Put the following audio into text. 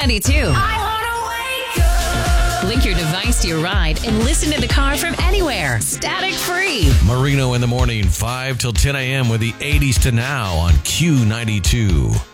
Q92. Link your device to your ride and listen to the car from anywhere. Static free. Marino in the morning, 5 till 10 a.m. with the 80s to now on Q92.